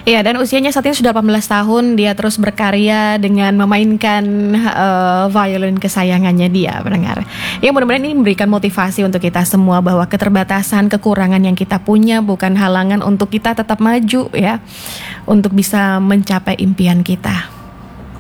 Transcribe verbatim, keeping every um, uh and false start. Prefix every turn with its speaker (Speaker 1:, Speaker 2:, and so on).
Speaker 1: Iya, dan usianya saat ini sudah delapan belas tahun, dia terus berkarya dengan memainkan uh, violin kesayangannya dia, pendengar. Ya mudah-mudahan ini memberikan motivasi untuk kita semua bahwa keterbatasan, kekurangan yang kita punya bukan halangan untuk kita tetap maju ya, untuk bisa mencapai impian kita.